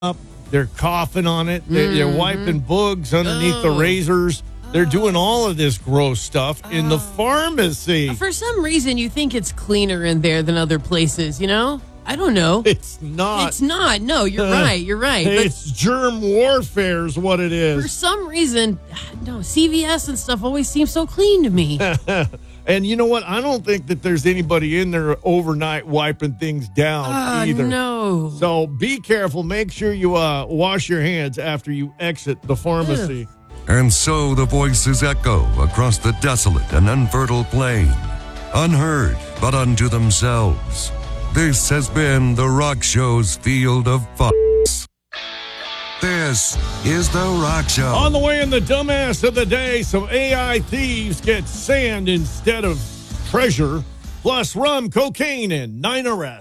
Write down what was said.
up. They're coughing on it. They're wiping bugs underneath the razors. They're doing all of this gross stuff in the pharmacy. For some reason, you think it's cleaner in there than other places, you know? I don't know. It's not. It's not. No, you're right. You're right. But It's germ warfare is what it for is. some reason, no, CVS and stuff always seems so clean to me. And you know what? I don't think that there's anybody in there overnight wiping things down either. No. So be careful. Make sure you wash your hands after you exit the pharmacy. And so the voices echo across the desolate and unfertile plain, unheard but unto themselves. This has been the Rock Show's Field of Fox. This is the Rock Show. On the way in the dumbass of the day, some AI thieves get sand instead of treasure, plus rum, cocaine, and 9 arrests.